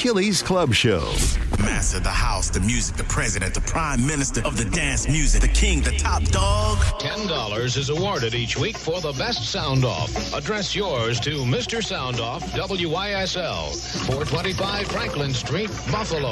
Chili's Club Show. Master of the house, the music, the president, the prime minister of the dance music, the king, the top dog. $10 is awarded each week for the best sound off. Address yours to Mr. Sound Off, WYSL, 425 Franklin Street, Buffalo.